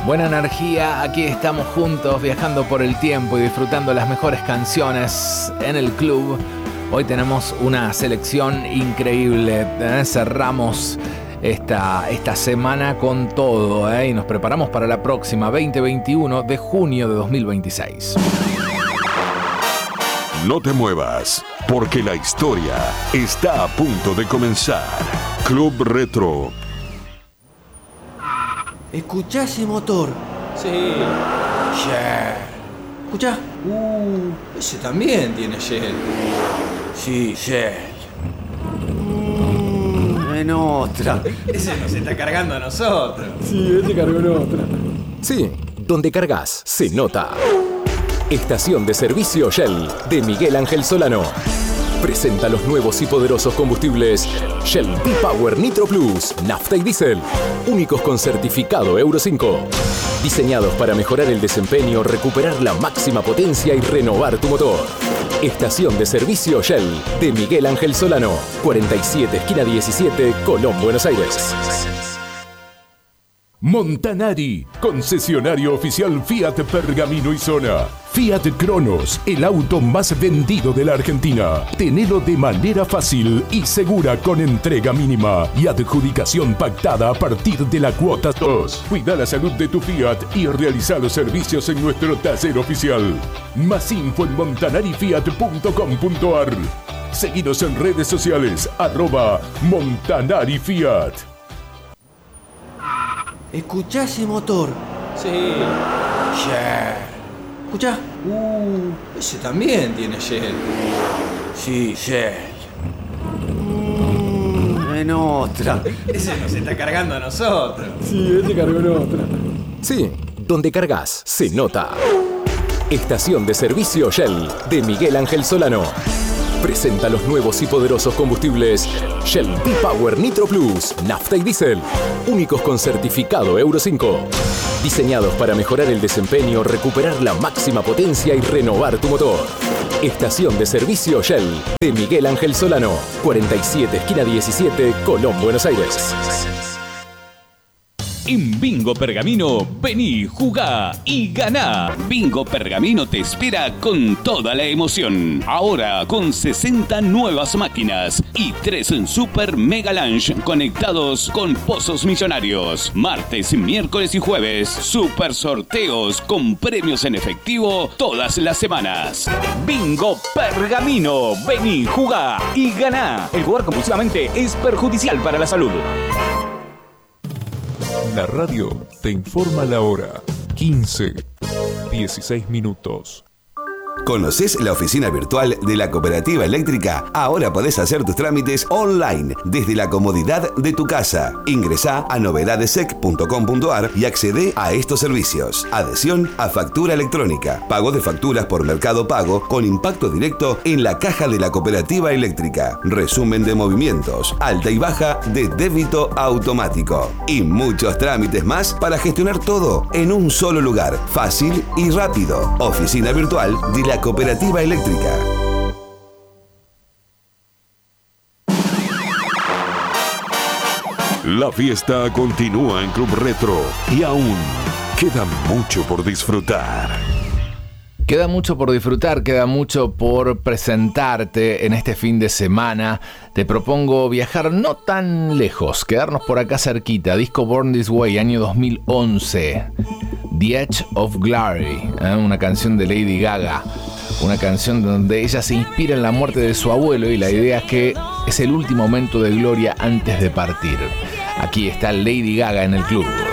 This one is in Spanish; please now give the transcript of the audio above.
Buena energía, aquí estamos juntos viajando por el tiempo y disfrutando las mejores canciones en el club. Hoy tenemos una selección increíble, cerramos esta semana con todo, y nos preparamos para la próxima 20-21 de junio de 2026. No te muevas, porque la historia está a punto de comenzar. Club Retro. ¿Escuchá ese motor? Sí. Shell. ¿Escuchá? Ese también tiene Shell. Sí, Shell. En otra. Ese nos está cargando a nosotros. Sí, ese cargó en otra. Sí, donde cargas se nota. Estación de servicio Shell de Miguel Ángel Solano. Presenta los nuevos y poderosos combustibles Shell V-Power Nitro Plus, nafta y diésel, únicos con certificado Euro 5. Diseñados para mejorar el desempeño, recuperar la máxima potencia y renovar tu motor. Estación de servicio Shell de Miguel Ángel Solano, 47 esquina 17, Colón, Buenos Aires. Montanari, concesionario oficial Fiat Pergamino y Zona. Fiat Cronos, el auto más vendido de la Argentina. Tenelo de manera fácil y segura con entrega mínima y adjudicación pactada a partir de la cuota 2. Cuida la salud de tu Fiat y realiza los servicios en nuestro taller oficial. Más info en montanarifiat.com.ar. Seguinos en redes sociales @MontanariFiat. ¿Escuchá ese motor? Sí. Shell. ¿Escuchá? Ese también tiene Shell. Sí, Shell. En otra. Ese nos está cargando a nosotros. Sí, ese cargó en otra. Sí, donde cargas se nota. Estación de servicio Shell de Miguel Ángel Solano. Presenta los nuevos y poderosos combustibles Shell V-Power Nitro Plus, nafta y diésel, únicos con certificado Euro 5. Diseñados para mejorar el desempeño, recuperar la máxima potencia y renovar tu motor. Estación de servicio Shell de Miguel Ángel Solano, 47 esquina 17, Colón, Buenos Aires. En Bingo Pergamino, vení, jugá y ganá. Bingo Pergamino te espera con toda la emoción. Ahora con 60 nuevas máquinas y 3 en Super Mega Lunch conectados con pozos millonarios. Martes, miércoles y jueves, super sorteos con premios en efectivo todas las semanas. Bingo Pergamino, vení, jugá y ganá. El jugar compulsivamente es perjudicial para la salud. La radio te informa la hora. 15:16 minutos. ¿Conoces la oficina virtual de la Cooperativa Eléctrica? Ahora podés hacer tus trámites online desde la comodidad de tu casa. Ingresá a novedadesec.com.ar y accedé a estos servicios. Adhesión a factura electrónica, pago de facturas por Mercado Pago con impacto directo en la caja de la Cooperativa Eléctrica, resumen de movimientos, alta y baja de débito automático y muchos trámites más para gestionar todo en un solo lugar, fácil y rápido. Oficina virtual de la Cooperativa Eléctrica. La fiesta continúa en Club Retro y aún queda mucho por disfrutar. Queda mucho por disfrutar, queda mucho por presentarte en este fin de semana. Te propongo viajar no tan lejos, quedarnos por acá cerquita. Disco Born This Way, año 2011. The Edge of Glory, una canción de Lady Gaga. Una canción donde ella se inspira en la muerte de su abuelo y la idea es que es el último momento de gloria antes de partir. Aquí está Lady Gaga en el club.